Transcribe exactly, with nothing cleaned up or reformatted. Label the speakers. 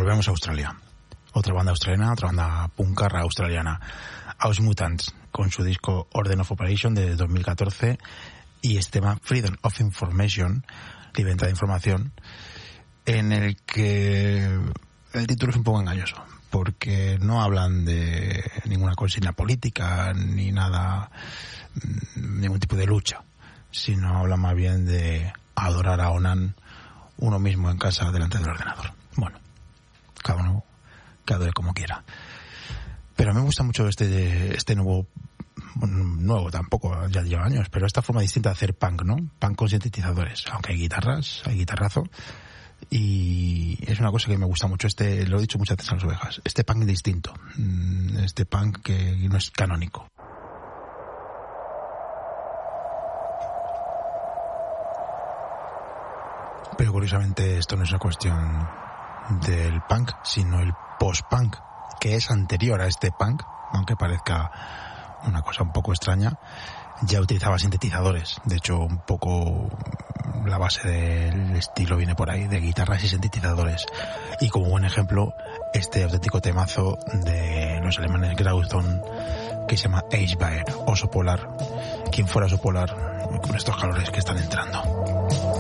Speaker 1: volvemos a Australia. Otra banda australiana, otra banda punkarra australiana, House Mutants, con su disco Order of Operation de dos mil catorce y este tema Freedom of Information, libertad de información, en el que el título es un poco engañoso, porque no hablan de ninguna consigna política ni nada, ningún tipo de lucha, sino hablan más bien de adorar a Onan uno mismo en casa delante del ordenador. Bueno, cada uno que adore como quiera. Pero a mí me gusta mucho este este nuevo, nuevo tampoco, ya lleva años, pero esta forma distinta de hacer punk, ¿no? Punk con sintetizadores, aunque hay guitarras, hay guitarrazo, y es una cosa que me gusta mucho, este, lo he dicho muchas veces a las ovejas, este punk distinto, este punk que no es canónico. Pero curiosamente esto no es una cuestión del punk, sino el post-punk, que es anterior a este punk, aunque parezca una cosa un poco extraña. Ya utilizaba sintetizadores, de hecho un poco la base del estilo viene por ahí, de guitarras y sintetizadores. Y como buen ejemplo, este auténtico temazo de los alemanes Graudon, que se llama Eisbär, oso polar. Quien fuera oso polar con estos calores que están entrando.